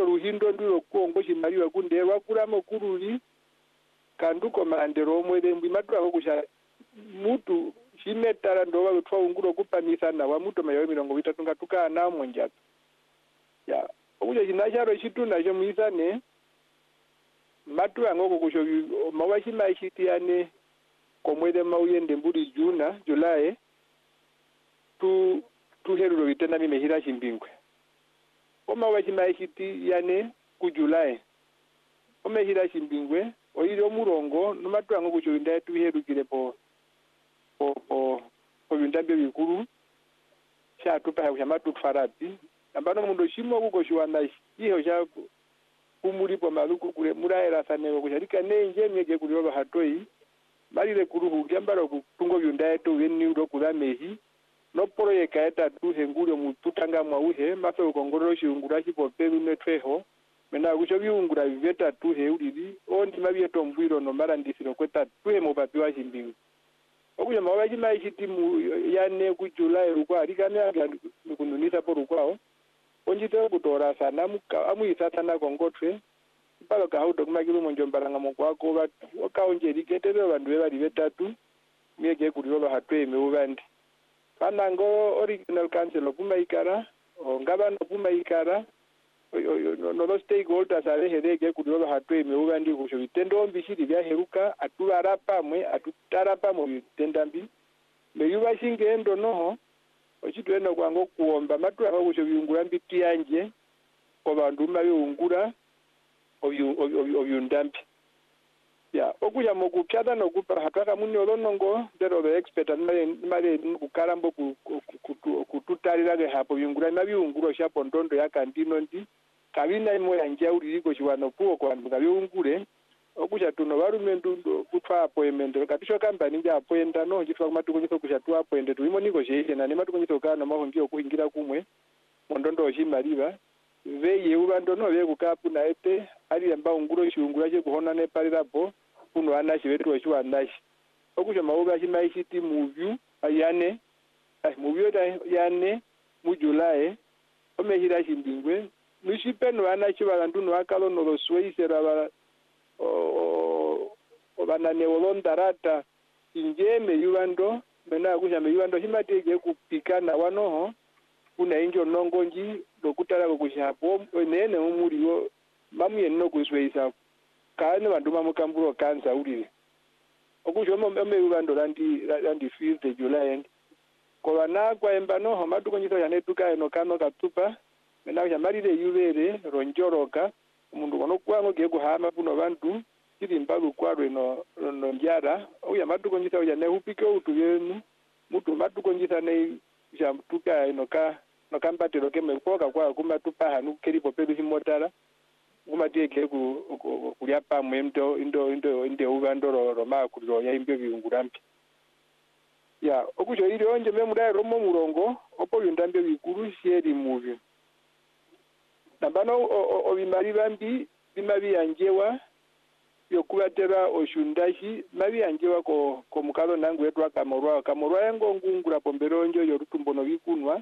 ruhindo ndiro kuongo chimaliwa kunde wakuramo kururi kanduko mandero omwede mbimatu akusha mutu chimetara ndova lutwa unguro kupamisa na wa mutu mayo 30 ngatuka na monjato ya okuja chinacharo chituna cho muisane matu angoko kusho mawashima ishitiane komwede mauyende mburi Juna Julai tu heruro vitenda mimehira chimbingwe omawashima ishiti yane ku Julai omehira chimbingwe oiro murongo nomatu angoko kusho inda tu herukire po vindambio vikuru chatupa kushamatu tfarapi ambano mundo shimo kuko shiwana iyo cha kumuripo maluku kule muraera sanero kusharika nenje myege kuliwa hatoi malire kuruhu kyambaro kutungo vyundaye to wenni ndo kulamehi no proyeka eta tu hengulyo mututanga mwauhe mafe ukongororo shiungura chipopelu netweho mena kusho biungura viveta tu he ulili ondi mabieto mbwiro no mara ndisiro kweta tu he mopapiwa chimbingu okuja mawaji maishitimu yane ku Julai rukwa alikane kununisa po rukwao onjite kutora sana amuisa sana kongotwe palo kahauto kumakilu monjombalanga mokwako wakaonjeriketero vandu bebali betatu miege kulilo hatwe meubandi panango original council okumaikara ngabano okumaikara no stakeholders aleherege kulilo hatwe meubandi kusho bitendo mbishiri byaheruka atularapa mwe atutarapa mu bitendambi meyuba shingendo noho ochitwena kwango kuomba matu akusho biungura mbiti yanje ko bandu mabiungura obyundambi ya okuja mokupyata nokupa hataka muni olonongo ndero the expert male kukarambo kututalira hapo biungura mabiunguro shapo ndondo yakandino ndi kabina imo yanje uliko chiwano puo kwa ngabiungure okuja tuno barumendu kutwa appointment katisho company nja appointment no njitwa kumatukonyiso kushatwa appointment tuimo niko shehe na nematukonyiso kana mahongio kuingira kumwe mondondo ochimaliba veye ubando no be kukapu na ete ali amba unguro shiungura che kuhona ne palirapo kuno anashi wetu oshwa anashi okuja mauga chimaishiti movie ayane movie yane mu Julai omehira chimbingwe nishipeno anashi balandu no akalo no losweisera bala obanane olondarata injeme yubando mena kuja yubando himatege kupikana wanoho kuna injo nongonji lokutala kukushapo nene umuriwo mamuye no kusweisa kana bandu mamukamburo kansa ulile okusho mme yubando landi 5 July ko bana kwa embano homadukonyito yanetuka eno kano katupa mena kuja marire yubere ronjoroka umundu kono kwango gekuhama buno bantu kiri mbalu kwarwe no njara uya madukonyita uya ne upike utuyenu mutu madukonyita ne jamtuka enoka no kambatero keme koka kwa kumatupa hanu keripo pedu himotara kumatieke kulya pamwe indo ubando roma kuliro ya imbyo biungurampi ya okujo ili onje memudai romo murongo opo yundambyo bikuru sheri movie nambano obimali bambi bimabi yanjewa yokubatera oshundashi mabi yanjewa ko mukalo nangu etwa kamorwa yango ngungura pomberonjo yorutumbono bikunwa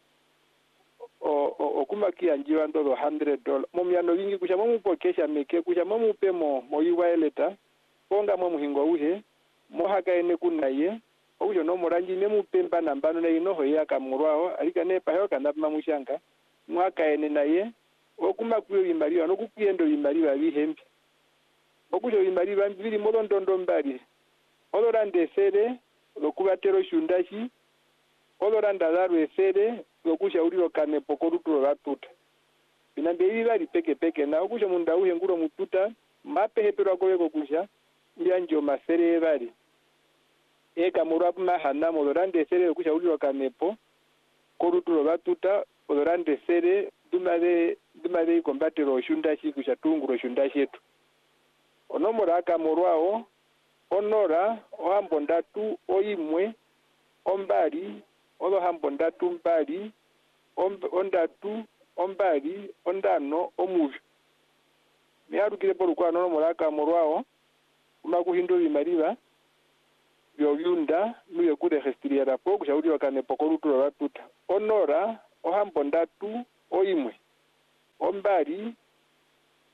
okumaki yanjewa ndo $100 momyano bingi kusha momupokesha meke kusha momupemo moyiwaeleta ponga momuhingo uhe mohakaene kunaye okujo no moranji nemupemba nambano na inoho ya kamorwao alika ne payo kanapma mushanga mwakaene naye okumakuyo bimaliwa nokukuyendo bimaliwa bihembi okujo bimaliwa biri molondondo mbali olorande sere lokubatero shundashi oloranda darwe sere lokushauriro kane pokorutulo batuta binambe bibali peke na okujo munda uhe nguro mututa mapehepero akobeko kusha yanjo masere bali eka murwapu mahana molorande sere lokushauriro kanepo korutulo batuta olorande sere dumade kombatero shundashi kushatunguro shundashi etu onomora akamorwao onora ohambo ndatu oimwe ombali olohambo ndatu mbali ondatu ombali ondano omuvi miarukire porukwano onomora akamorwao umakuhindo bimaliba byobyunda nuye kuregistrira po kushauriwa kane pokorutulo batuta onora ohambo ndatu oimwe ombali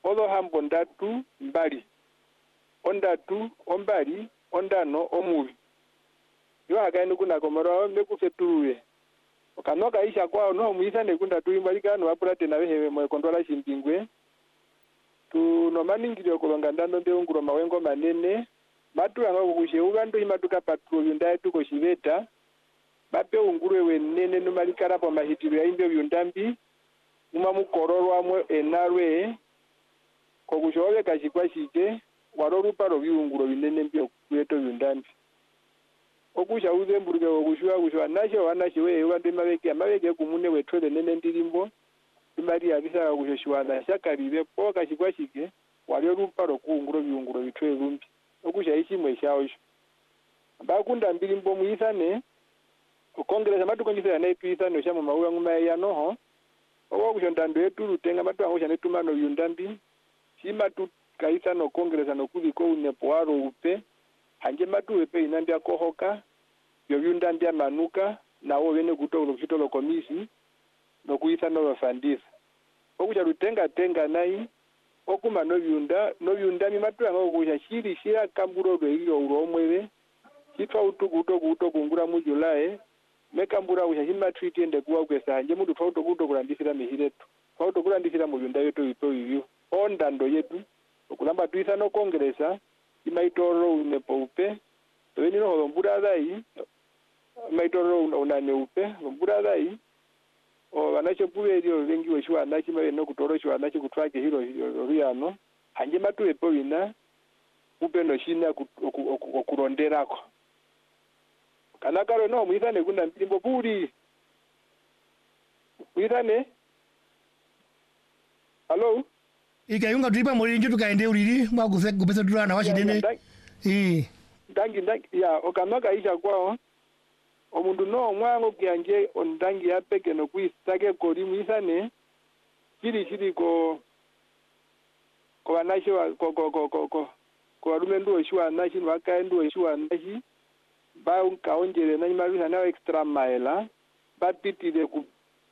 odo hambo ndatu mbali ondatu ombali ondano omubi yo hakaine kuna komoro mekufetuwe okanoka isha kwao no muisa nekunda tuimbali kano apurate nawe hewe mwe kondola chimpingwe tu no maningiro kolonga ndando ndeunguro mawengo manene matu anga kukusheuka ndo imatuka patrol ndaye tuko shiveta bape ungurwe wenene numalikara pa mahitiro ya imbyo byundambi uma mukororwa mwe enarwe kokushowe kashikwa shike warorupa robyunguro binene mbyo kweto byundambi okusha uze mburuke okushwa nasho wanashiwe wande mabeke kumune wetwele nene ndirimbo imari abisa kushoshwana shakaribe po kashikwa shike walio rupa rokunguro byunguro bitwe rumbi okusha ishimwe shawo bakunda mbirimbo muisane ukongereza matukonjisa na tuisane shamo mauwa nguma ya noho owo kushondando yetu rutenga matu angosha netumano yundambi shima tu kaisa no kongereza no kubiko unepo waro upe hanje matu wepe inambia kohoka yobyundambi amanuka nawo bene kutolo kitolo komisi no kuisa no bafandisa okuja rutenga tenga nai okuma no byundami matu anga kuja shiri shira kamburo rwego uromwebe kitwa utukuto kungura mu July mekambura kuja shima treat ende kuwa kwesa hanje mundu twa kuto kurandisira mihiretu twa kurandisira mu byunda yetu ito iyo ondando yetu okulamba tuisa no kongresa imaitoro unepo upe weni no hombura dai imaitoro unane upe hombura dai o banacho puberio wengi weshwa nachi mabe no kutoro shwa nachi kutwake hiro riyano hanje matu epo wina upe no shina okuronderako kana karo no muithane kuna mpimbo puri muithane hello ikayunga tuipa morinjo tukaende uriri mwaguse kupesa durana washidene dangi ya okanoka isha kwao omundu no mwango kyanje ondangi yapeke no kwisake kori muisane chiri ko banasho ko arumendu oshwa nashi bakaendu oshwa nashi ba unkaonjere na imarisa na extra mile batitire ku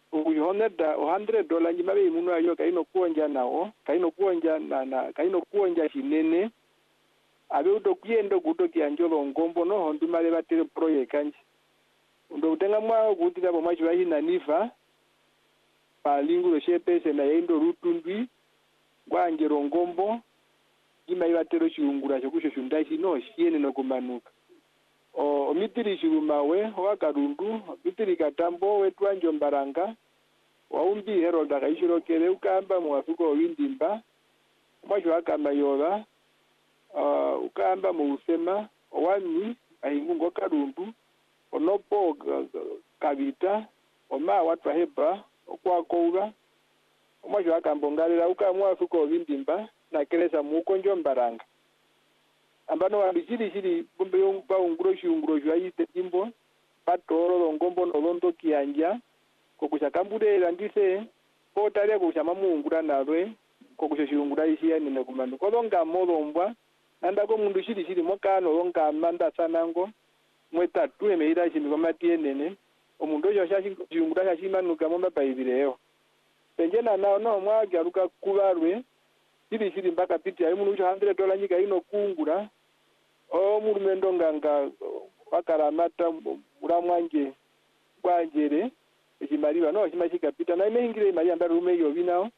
$100 njimabe munu ayo kaino kuonja nawo kaino kuonja shinene abe utokiendo kutokianjolo ngombo no hondumale batire project kanje ndo utenga mwa kutira bo machi bahina nifa palingulo shepese na yendo rutundwi kwangero ngombo imaibatero chiungura chokusho shundashi no shiene no kumanuka o mitiri shirumawe wakarundu mitiri katambo wetwanjo mbaranga waumbi Herold akaishirokere ukamba mwafiko windimba mwacho akamayola ukamba muusema owani ahingungo karundu onopo kavita oma watu heba okwakouga mwacho akambongalira ukamwafiko windimba na kelesa mukonjo mbaranga ambano wabishiri bombe yompa unguro jwaite timbo patoro ngombo nolondo kianja kokushakambudera ndise potale kushama muungura nalwe kokushishungura isiya nine kumanu kolonga molombwa nandako mundu shiri mokano longa manda sanango mwetatu emeira shimi komatienene omundu ojo shashingura shashimanuka momba paibireyo penjena nao no mwagaruka kubarwe shiri mpaka piti ayi mundu $100 nyika ino kungura o murumendo nganga wakaramata muramwanje kwanjere echimariwa no chimashika pita na imehingire imari amba rume yobi nao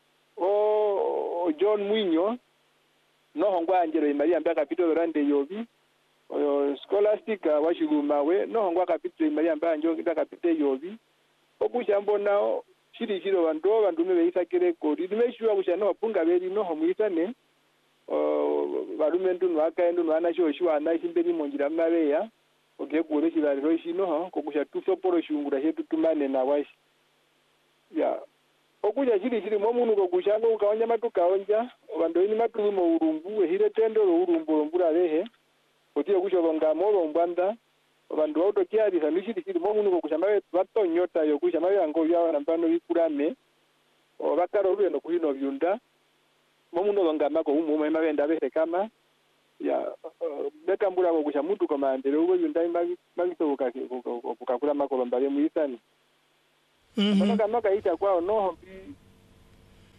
o John Mwinyo no hongwa anjero imari amba kapito rande yobi o Scholastic washirumawe no hongwa kapito imari amba anjo kapite yobi okushambo nao shiri vandu meisakire kodi dimeshwa kushana punga beri no homuitane varumendu nwakaendu nwanashoshwa anashimberi monjira mabeya okekure chivariro shino kokusha tusoporo shungura shetu tumane nawashi ya okuja chiri momunhu kokushanga ukaonja matukaonja vandoini matumo urumbu ehire tendo urumbu rombura rehe otiye kusholonga molombwanda vandu vautokiarisa nishiri momunhu kokushamba vatonyota yokusha mayango yawana mpano vikurame vakaro rwendo kuino vyunda momunhu longama ko umwe mavenda vese kama ya bekambura kokusha mutu komandere uko yunda makisoka kukakura makolomba muisani kama kaita kwao no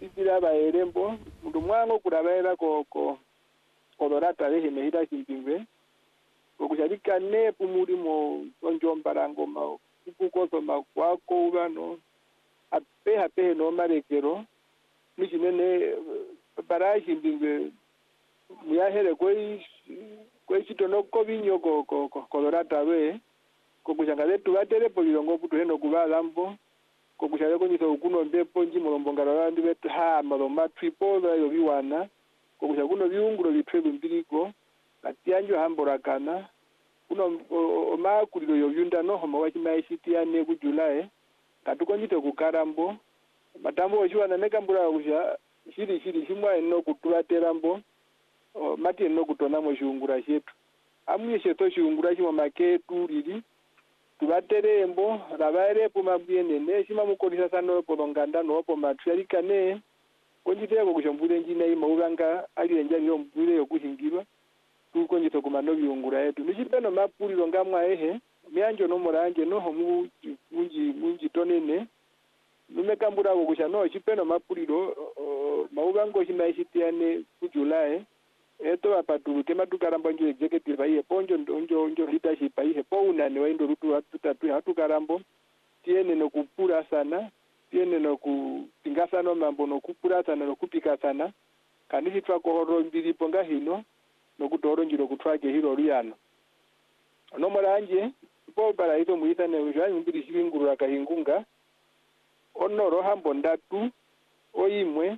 sitira baerembo mundu mwango kurabaera ko odorata lehe mehita chimpingwe kokusharika nepu murimo onjombarango ma kukoso makwako ubano apehe no marekero nishinene para chimpingwe muyahere koi chitono kobinyo ko dorata we kokushangale tubatere polilongo putu heno kubalambo kokushale konyiso ukuno mbepo nji mulombongara bandi betu ha maloma tripo yo biwana kokusha kuno biunguro bitwebe mbiriko katianjo hamborakana kuno omakuliro yo yunda no homo wachimaishiti ne ku July katukonjite ku Karambo matambo ochiwana nekambura kusha shiri shimwa eno kutubaterambo mati eno kutona mo shungura shetu amuyeshe to shungura chimo maketu lili tubaterembo rabaere pumabuyene neshima mukolisa sano polonganda no pomatyalikane konjiteko kushombule njina ima ubanga alienja lyo mbule yokuhingirwa tukonjito kumano byungura yetu nishipeno mapuliro ngamwa ehe myanjo no moranje no homu munji tonene numekambura kusha no chipeno mapuliro maubango chimaishitiane ku July eto apaturuke matukaramba njo executive aihe ponjo njo leadership aihe pounane waindo rutu atutatu hatukarambo tiene no kupura sana tiene no kupingasana mambo no kupura sana no kupika sana kanisi twakohoro mbiri ponga hino no kutoro njiro kutwake hiro riano no moranje po para ito muita ne ujani mbiri shingurura kahingunga onoro hambo ndatu oimwe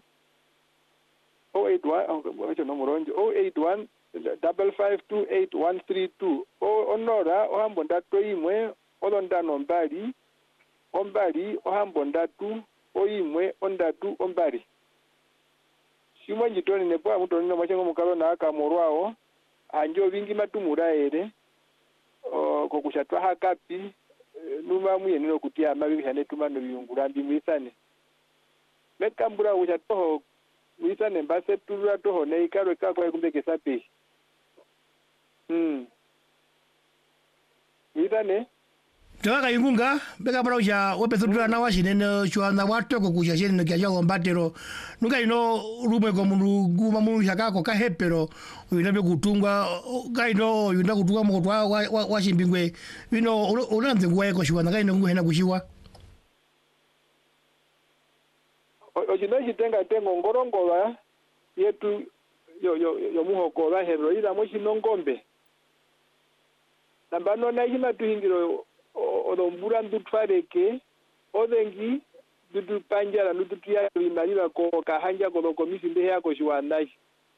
081 5528132 onora ohambo ndatu imwe olondano mbali ohambo ndatu oimwe ondatu ombali shimwe njitoni nepo amutoni no machengo mukalo na akamorwao anjo bingi matumura ere kokushatwa hakapi numa muyene no kutia mabi hane tumano byungurambi mwisane mekambura ushatho mwisane mbase turura toho neikaro kakwa kumbekesa pe mwisane Tawaka yungunga beka bara uja wepesudura na washinene chuana watoko kuja shene kya jago mbatero nuka ino rumwe ko mundu guma mundu shakako ka hepero uinabe kutungwa ka ino yunda kutungwa mukotwa washimbingwe ino ulanze ngwa ko shwana ka ino nguhena kushiwa ojino jitenga tengo ngorongola yetu yo muhokola hero ila moshino ngombe nambano na hima tuhingiro odombura ndutwareke odengi dutupanjara ndutuya bimarira ko kahanja ko komisi nde yako shwanai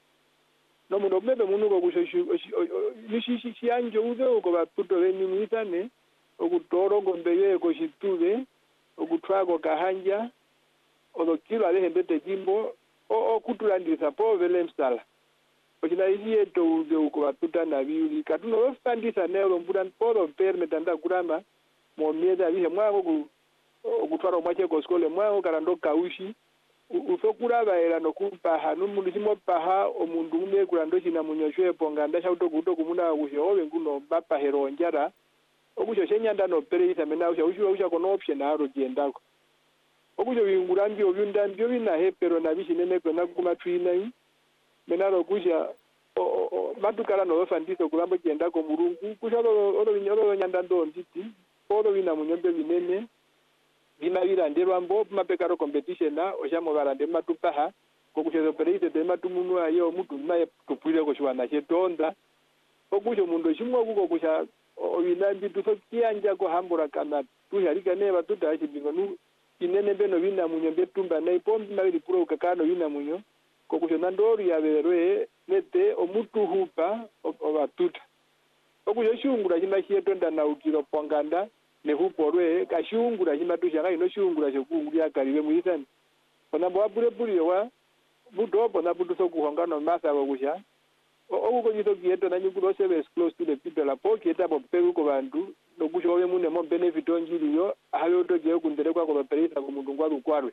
no muno mebe munuko kushoshu nishishi chianjo uze ko batuto beni mitane okutoro ngombe ye ko shitube okutwago kahanja odokilo ale hembete jimbo okutulandisa po velemsala ochinaisiye to uze uko batuta na biuli katuno ofandisa nero mbudan poro permeta nda kuramba mo mieza bihe mwango okutwara mwache ko skole mwango karando kaushi ufokura baera no kupaha numundu simo paha omundu umwe kurando china munyoshwe ponganda shauto kuto kumuna kushe obe nguno bapa heronjara okusho shenyanda no pereisa mena usha kono option aro jendako okusho bingurambi obyundambyo bina hepero na bishinene kona kumatwina menaro kusha matukara no fandiso kulambo jenda ko murungu kusha olo binyoro nyanda ndo nditi olo bina munyombe binene bina biranderwa mbo mapekaro competition na oshamo barande matupaha kokushezo perite de matumunu ayo mutu naye tupwire ko shwana chetonda okusho mundo shimwe kuko kusha obinambi tuso kianja ko hambura kana tuharika ne batuta chibingo nu inene beno bina munyombe tumba na ipombi mabiri puro kakano bina munyo kokushona ndori yaberwe nete omutu hupa obatuta okusho shungura chimashiyetonda na ukiro ponganda ne huporwe kashungura chimatusha ino shungura shokungura kaliwe muisani ponambo abure buri wa budobo na buduso kuhongana masa bokusha okuko jito kieto na nyukulo service close to the people apo kieta bo pegu ko bandu nokusho obe mune mo benefit onjiliyo ahayo to je kunderekwa ko perisa ko mundu ngwalu kwarwe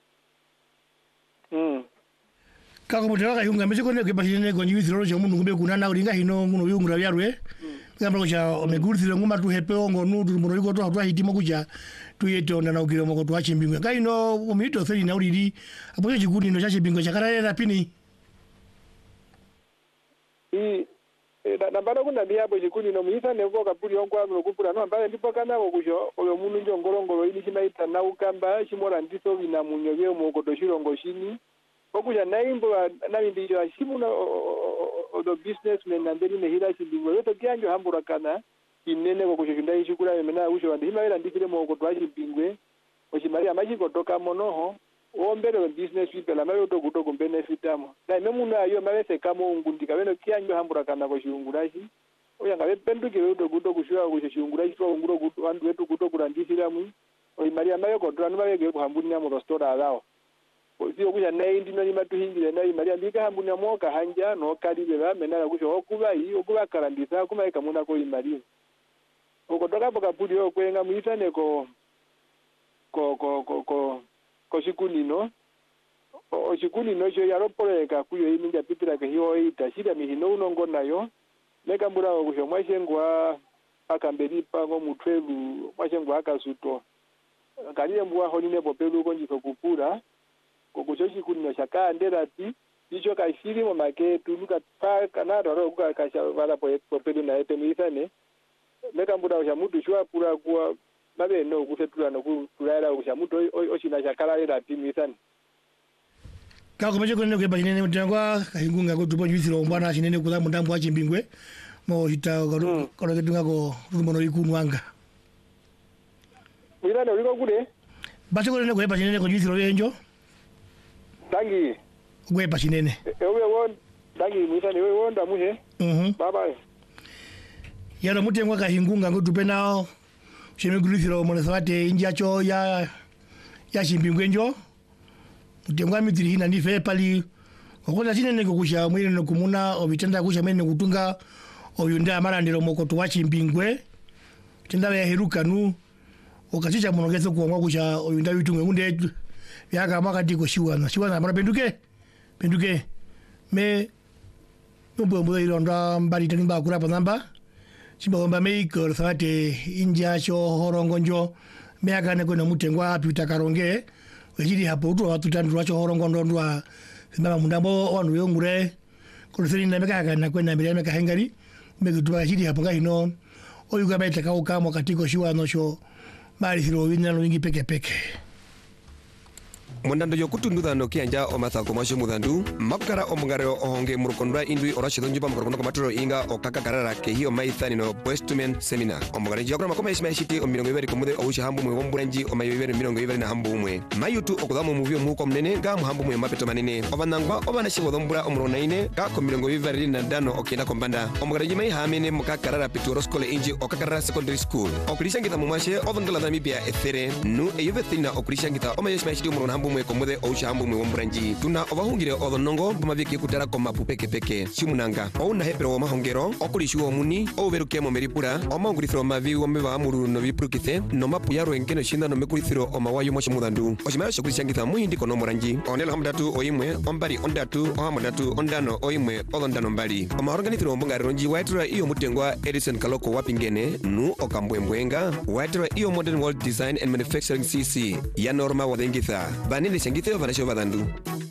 kako mutewaka yunga mechikone ke bashine ko nyiziro jo mundu ngumbe kunana ulinga hino nguno yungura byarwe ngamba ko cha omegurithire nguma tu hepe ongo nudu muno yiko to atwa hitimo kuja tuyeto na ukiro moko twache mbingwe kaino umito theli na ulili apo chikundi ndo chache mbingwe chakarara pini na bado kuna biabo chikundi no muisa nebo kapuri onkwa mukupura no ambaye ndipo kana kokusho oyo mundu njongolongolo ili chimaita na ukamba chimora ndiso bina munyobye moko toshirongo shini okuja naimbo na mbinjo ashimuna odo businessmen and then hira chibingwe weto kyanjo hambura kana inene kokusho kindai chikura yemena usho andi himaira ndifire moko twachi bingwe oshimari amachiko toka monoho ombere business people amayo to kuto benefit amo na memuna ayo mabese kama ungundika beno kyanjo hambura kana ko shungurashi oya ngabe penduke to kuto kushwa ko shungurashi to nguro kuto andu wetu kuto kurandisira mu oshimari amayo ko twana mabege kuhambunya mu restaurant alao sio kuja naye ndino ni matuhingire naye Maria mbika hambunya moka hanja no kalibe bamena kusho okuba karandisa kuma ikamuna ko imari okotoka pokapuli okwenga muitane ko shikunino oshikunino cyo yaropoleka kuyo iminja pitira ke hiyo ita shida mihino unongo nayo nekambura kusho mwashengwa akamberipa ngo mutwelu mwashengwa akasuto kalile mbwa honine popelu konjiko kupura kokusho shikunino shakandera icho kashiri mo maketu luka paka na ro kasha bala popelu na ete muitane nekambura usha mutu shwa pura kwa mabe no kusetula no kutulaira usha mutu oshina shakala ira timisani kako meje ko ne bajine mutangwa kahingunga ko tupo jwisiro mbwana shinene kula mundambo achimbingwe mo hita ko kedunga ko rumono ikunwanga mirane uliko kule bache ko ne ko bajine ko jwisiro yenjo tangi gwe bajine ewe won tangi mirane ewe wonda muhe bye bye yaro mutengwa kahingunga ngo tupenao shemegulithiro monesate injacho ya chimbingwe njo mutengwa mitiri hina nife pali okola sinene kusha mwene no kumuna obitenda kusha mwene kutunga oyunda marandiro moko twa chimbingwe tenda ya heruka nu okachicha monogeza kuongwa kusha oyunda bitungwe munde yaka makati ko shiwana mara penduke me mbo ironda mbali tani ba kura panamba chimba meiko sate inja cho horongo njo meakane kwena mutengwa apita karonge wejiri hapo utu watutandwa cho horongo ndondwa simama mundambo wandu yongure kulisiri na meka na kwena mbele meka hengari megutwa jiri hapo ngahino oyuga beta ka ukamo katiko shiwa no sho mari siro wina no wingi peke Mundando yokutunduda no kianja o mathako masho mudandu makara o mungaro ohonge murukondwa indui orashido njuba mukono ko maturo inga o kakakarara ke hiyo maithani no postman seminar o mungaro jokro makoma isma shiti o mirongo ibere komude o usha hambu mwe womburanji o mayo ibere mirongo ibere na hambu mwe mayutu okudamo muvyo muko mnene ga muhambu mwe mapeto manene obanangwa obana shibo dombura omurona ine ga ko mirongo ibere na dano okenda kombanda o mungaro jimai hamene mukakarara pituro skole inji o kakarara secondary school o kulishangita mumashe obangala da mibia ethere nu eyubethina o kulishangita o mayo isma shiti omurona hambu mwe komude o ushambu mwe womburanji tuna obahungire odonongo bamabiki kutara ko mapupe peke shimunanga o na hepero mahongero okulishuo muni o beruke mo meripura o mangurithro mavi wo meba amuru no biprukite no mapuyaro enkeno shinda no mekurithro o mawayo mo shimudandu o shimara shokulishangitha muhindi kono moranji onela hamdatu o imwe ombari ondatu o hamdatu ondano o imwe odondano mbali o maorganithro mbongari ronji waitra iyo mutengwa Edison Kaloko wapingene nu o kambwembwenga waitra iyo Modern World Design and Manufacturing CC ya norma wadengitha banene shangithe vanasho vadandu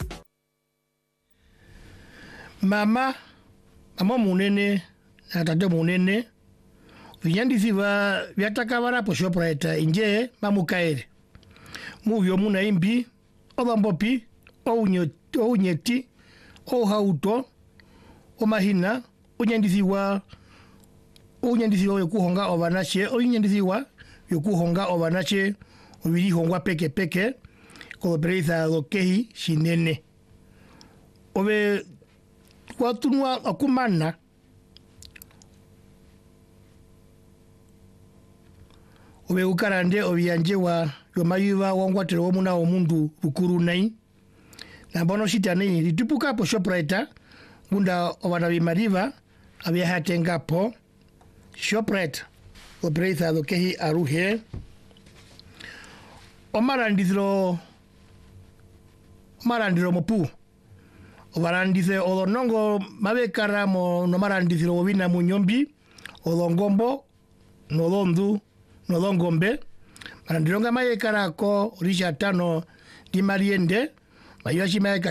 mama munene na tate munene vinyandisi vyataka po shoprite inje mamukaere muvyo muna imbi ovambopi ounyeti ouhauto omahina unyandisiwa yokuhonga ovanache ounyandisiwa yokuhonga ovanache ovilihongwa peke kolopereitha lokehi shinene ove watunwa akumana ove ukarande oviyanje wa yomayuva wangwatero womuna omundu rukuru nai na bono shitani litupuka po shoprite bunda ovana vimariva aviahatengapo shoprite opereitha lokehi aruhe omarandithiro mopu ovarandithe olonongo mavekara mo nomarandithiro ovina munyombi olongombo nolondu nolongombe Kana ndilonga maye karako risha tano di mariende. Mayo shimaye